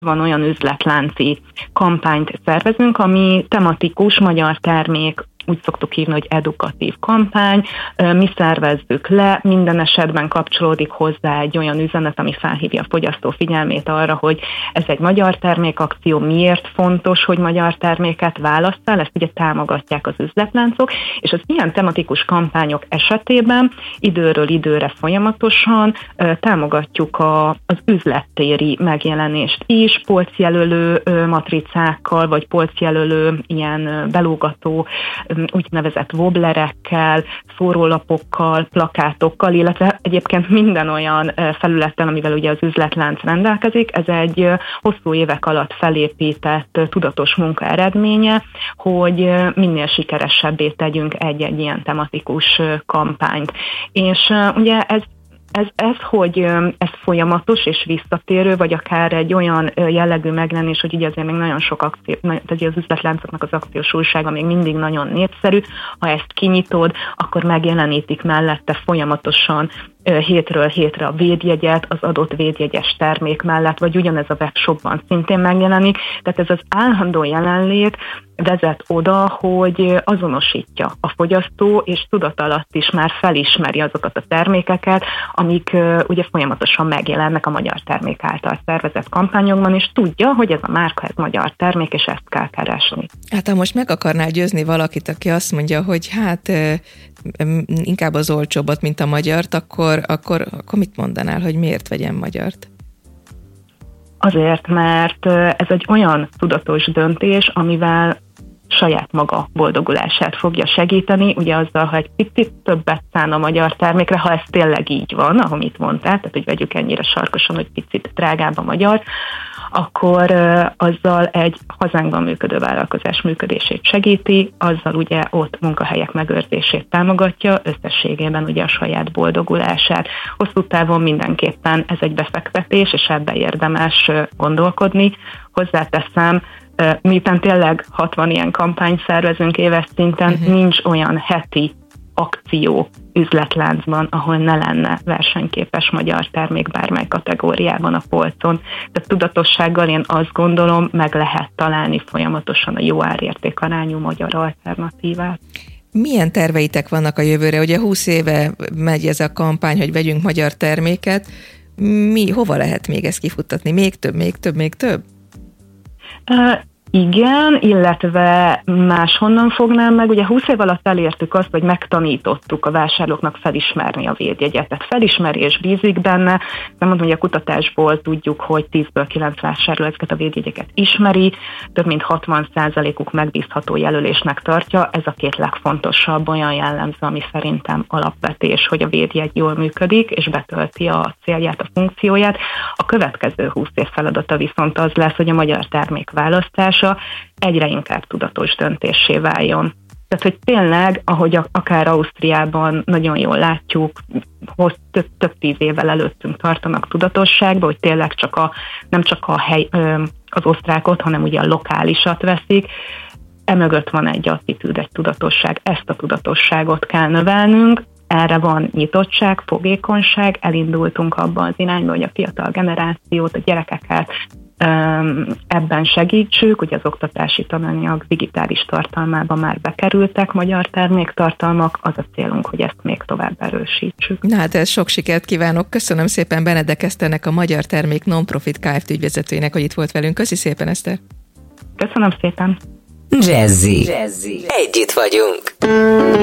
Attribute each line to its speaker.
Speaker 1: van olyan üzletlánci kampányt szervezünk, ami tematikus magyar termék, úgy szoktuk hívni, hogy edukatív kampány. Mi szervezzük le, minden esetben kapcsolódik hozzá egy olyan üzenet, ami felhívja a fogyasztó figyelmét arra, hogy ez egy magyar termékakció, miért fontos, hogy magyar terméket válasszál, ezt ugye támogatják az üzletláncok, és az ilyen tematikus kampányok esetében időről időre folyamatosan támogatjuk az üzlettéri megjelenést is, polcjelölő matricákkal, vagy polcjelölő ilyen belógató úgynevezett wobblerekkel, szórólapokkal, plakátokkal, illetve egyébként minden olyan felületen, amivel ugye az üzletlánc rendelkezik. Ez egy hosszú évek alatt felépített tudatos munka eredménye, hogy minél sikeresebbé tegyünk egy-egy ilyen tematikus kampányt. És ugye hogy ez folyamatos és visszatérő, vagy akár egy olyan jellegű megjelenés, hogy ugye azért még nagyon sok akció, tehát az üzletláncoknak az akciós újsága még mindig nagyon népszerű, ha ezt kinyitod, akkor megjelenítik mellette folyamatosan hétről hétre a védjegyet, az adott védjegyes termék mellett, vagy ugyanez a webshopban szintén megjelenik. Tehát ez az állandó jelenlét vezet oda, hogy azonosítja a fogyasztó, és tudatalatt is már felismeri azokat a termékeket, amik ugye folyamatosan megjelennek a magyar termék által szervezett kampányokban, és tudja, hogy ez a márka, ez magyar termék, és ezt kell keresni.
Speaker 2: Hát ha most meg akarnál győzni valakit, aki azt mondja, hogy hát inkább az olcsóbbat, mint a magyart, akkor mit mondanál, hogy miért vegyen magyart?
Speaker 1: Azért, mert ez egy olyan tudatos döntés, amivel saját maga boldogulását fogja segíteni, ugye azzal, ha egy picit többet szán a magyar termékre, ha ez tényleg így van, amit mondtál, tehát hogy vegyük ennyire sarkosan, hogy picit drágább a magyar, akkor azzal egy hazánkban működő vállalkozás működését segíti, azzal ugye ott munkahelyek megőrzését támogatja, összességében ugye a saját boldogulását. Hosszú távon mindenképpen ez egy befektetés, és ebbe érdemes gondolkodni. Hozzáteszem, miután tényleg 60 ilyen kampányt szervezünk éves szinten, nincs olyan heti akció üzletláncban, ahol ne lenne versenyképes magyar termék bármely kategóriában a polcon. Tehát tudatossággal én azt gondolom, meg lehet találni folyamatosan a jó árérték-arányú magyar alternatívát.
Speaker 2: Milyen terveitek vannak a jövőre? Ugye 20 éve megy ez a kampány, hogy vegyünk magyar terméket. Hova lehet még ezt kifuttatni? Még több?
Speaker 1: Igen, illetve máshonnan fognám meg. Ugye 20 év alatt elértük azt, hogy megtanítottuk a vásárlóknak felismerni a védjegyet. Tehát felismeri és bízik benne. De mondom, hogy a kutatásból tudjuk, hogy 10-ből 9 vásárló ezeket a védjegyeket ismeri, több mint 60%-uk megbízható jelölésnek tartja. Ez a két legfontosabb olyan jellemző, ami szerintem alapvetés, hogy a védjegy jól működik, és betölti a célját, a funkcióját. A következő 20 év feladata viszont az lesz, hogy a magyar termék választás egyre inkább tudatos döntéssé váljon. Tehát, hogy tényleg, ahogy akár Ausztriában nagyon jól látjuk, több 10 évvel előttünk tartanak tudatosságba, hogy tényleg nem csak az osztrákot, hanem ugye a lokálisat veszik. Emögött van egy attitűd, egy tudatosság. Ezt a tudatosságot kell növelnünk, erre van nyitottság, fogékonyság, elindultunk abban az irányba, hogy a fiatal generációt, a gyerekeket ebben segítsük, hogy az oktatási tananyag digitális tartalmába már bekerültek magyar terméktartalmak, az a célunk, hogy ezt még tovább erősítsük.
Speaker 2: Na hát sok sikert kívánok, köszönöm szépen Benedek Eszternek, a Magyar Termék Non-Profit Kft. Ügyvezetőjének, hogy itt volt velünk. Köszi szépen, Eszter!
Speaker 1: Köszönöm szépen!
Speaker 3: Jazzy. Együtt vagyunk!